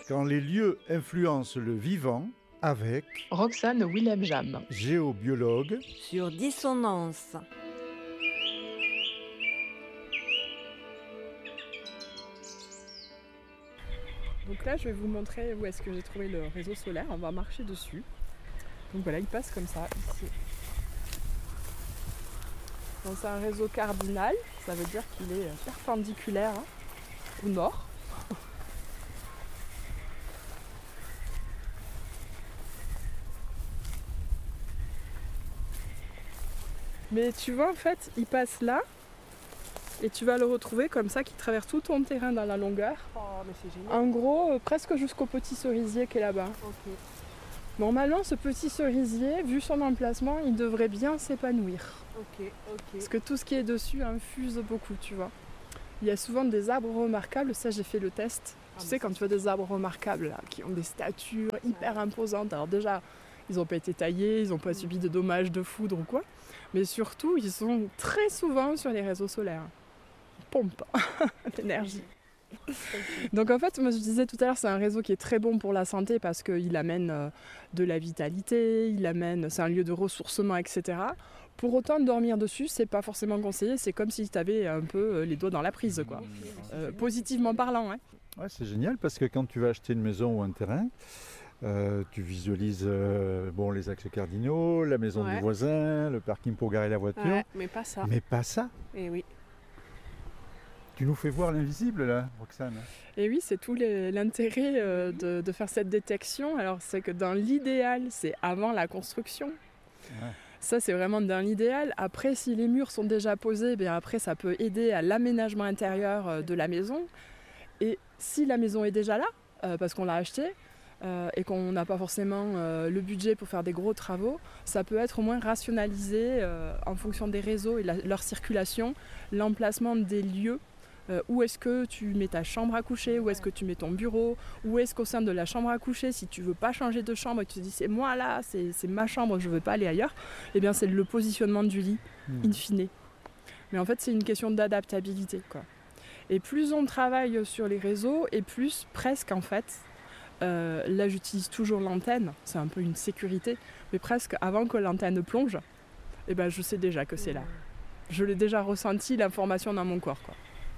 Quand les lieux influencent le vivant, avec Roxane Willem-Jam, géobiologue, sur Dissonance. Donc là, je vais vous montrer où est-ce que j'ai trouvé le réseau solaire. On va marcher dessus. Donc voilà, il passe comme ça, ici. Donc c'est un réseau cardinal, ça veut dire qu'il est perpendiculaire au nord. Mais tu vois, en fait, il passe là, et tu vas le retrouver comme ça, qui traverse tout ton terrain dans la longueur. Oh, mais c'est génial. En gros, presque jusqu'au petit cerisier qui est là-bas. Ok. Normalement, ce petit cerisier, vu son emplacement, il devrait bien s'épanouir. Ok. Parce que tout ce qui est dessus infuse beaucoup, tu vois. Il y a souvent des arbres remarquables, ça j'ai fait le test. Tu sais, quand tu vois des arbres remarquables, là, qui ont des statures hyper imposantes, alors déjà, ils n'ont pas été taillés, ils n'ont pas subi de dommages de foudre ou quoi, mais surtout, ils sont très souvent sur les réseaux solaires. Ils pompent l'énergie. Donc en fait, moi je disais tout à l'heure, c'est un réseau qui est très bon pour la santé parce qu'il amène de la vitalité, c'est un lieu de ressourcement, etc. Pour autant, dormir dessus, c'est pas forcément conseillé, c'est comme si tu avais un peu les doigts dans la prise, quoi. Positivement parlant, hein. Ouais, c'est génial parce que quand tu vas acheter une maison ou un terrain, tu visualises les axes cardinaux, la maison du voisin, le parking pour garer la voiture. Ouais, mais pas ça. Mais pas ça. Et oui. Tu nous fais voir l'invisible là, Roxane. Et oui, c'est tout l'intérêt de faire cette détection. Alors c'est que dans l'idéal, c'est avant la construction. Ouais. Ça, c'est vraiment dans l'idéal. Après, si les murs sont déjà posés, après ça peut aider à l'aménagement intérieur de la maison. Et si la maison est déjà là, parce qu'on l'a achetée, et qu'on n'a pas forcément le budget pour faire des gros travaux, ça peut être au moins rationalisé en fonction des réseaux et leur circulation, l'emplacement des lieux. Où est-ce que tu mets ta chambre à coucher, où est-ce que tu mets ton bureau, où est-ce qu'au sein de la chambre à coucher, si tu veux pas changer de chambre et tu te dis c'est moi là, c'est ma chambre, je veux pas aller ailleurs, eh bien c'est le positionnement du lit, in fine. Mais en fait c'est une question d'adaptabilité, quoi. Et plus on travaille sur les réseaux, et plus presque en fait, là j'utilise toujours l'antenne, c'est un peu une sécurité, mais presque avant que l'antenne plonge, je sais déjà que c'est là. Je l'ai déjà ressenti, l'information dans mon corps, quoi.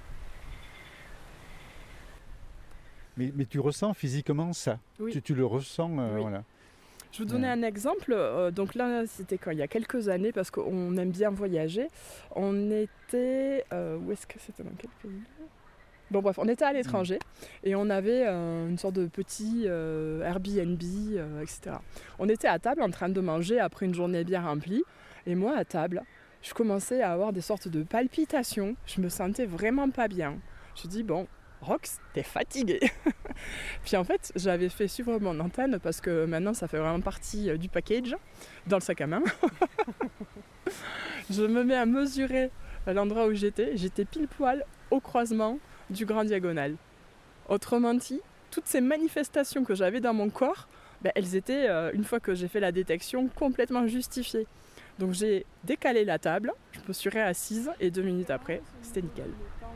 Mais tu ressens physiquement ça. Oui. Tu le ressens, oui. Voilà. Je vous donnais un exemple. Donc là, c'était il y a quelques années, parce qu'on aime bien voyager. On était... où est-ce que c'était, dans quel pays ? Bon bref, on était à l'étranger et on avait une sorte de petit Airbnb, etc. On était à table en train de manger après une journée bien remplie. Et moi, à table, je commençais à avoir des sortes de palpitations. Je me sentais vraiment pas bien. Je dis, bon... Rox, t'es fatiguée. Puis en fait, j'avais fait suivre mon antenne parce que maintenant ça fait vraiment partie du package dans le sac à main. Je me mets à mesurer l'endroit où j'étais. J'étais pile poil au croisement du Grand Diagonal. Autrement dit, toutes ces manifestations que j'avais dans mon corps, elles étaient, une fois que j'ai fait la détection, complètement justifiées. Donc j'ai décalé la table, je me suis réassise et 2 minutes après, c'était nickel.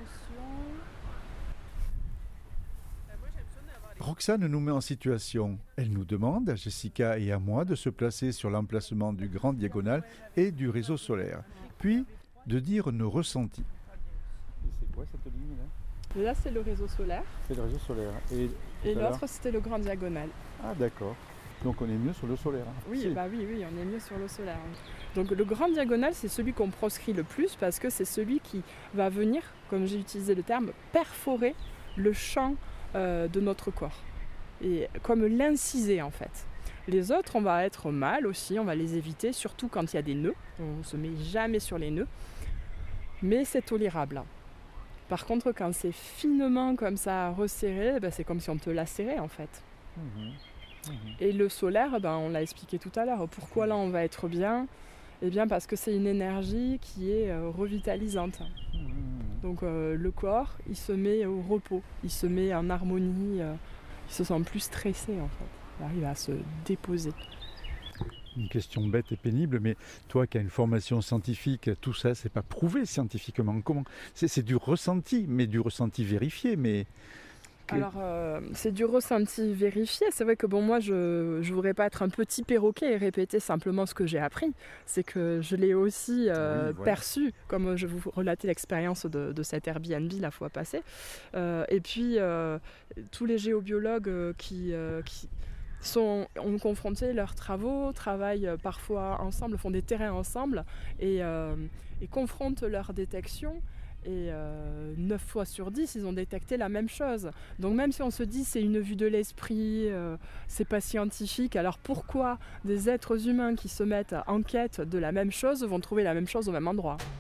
Roxane nous met en situation. Elle nous demande, à Jessica et à moi, de se placer sur l'emplacement du Grand Diagonal et du réseau solaire. Puis, de dire nos ressentis. Et c'est quoi cette ligne là ? Là, c'est le réseau solaire. C'est le réseau solaire. Et l'autre, c'était le Grand Diagonal. Ah d'accord. Donc on est mieux sur le solaire. Oui, oui, on est mieux sur le solaire. Donc le Grand Diagonal, c'est celui qu'on proscrit le plus parce que c'est celui qui va venir, comme j'ai utilisé le terme, perforer le champ de notre corps. Et comme l'inciser en fait. Les autres, on va être mal aussi, on va les éviter, surtout quand il y a des nœuds. On ne se met jamais sur les nœuds. Mais c'est tolérable. Par contre, quand c'est finement comme ça resserré, c'est comme si on te lacérait en fait. Et le solaire, on l'a expliqué tout à l'heure. Pourquoi là on va être bien ? Eh bien parce que c'est une énergie qui est revitalisante. Donc le corps, il se met au repos, il se met en harmonie, il se sent plus stressé en fait. Il arrive à se déposer. Une question bête et pénible, mais toi qui as une formation scientifique, tout ça, c'est pas prouvé scientifiquement. Comment ? C'est du ressenti, mais du ressenti vérifié. Mais Alors, c'est du ressenti vérifié. C'est vrai que moi, je ne voudrais pas être un petit perroquet et répéter simplement ce que j'ai appris. C'est que je l'ai aussi perçu, comme je vous relatais l'expérience de cet Airbnb la fois passée. Et puis, tous les géobiologues qui ont confronté leurs travaux, travaillent parfois ensemble, font des terrains ensemble et confrontent leurs détections. Et 9 fois sur 10, ils ont détecté la même chose. Donc même si on se dit c'est une vue de l'esprit, c'est pas scientifique, alors pourquoi des êtres humains qui se mettent en quête de la même chose vont trouver la même chose au même endroit ?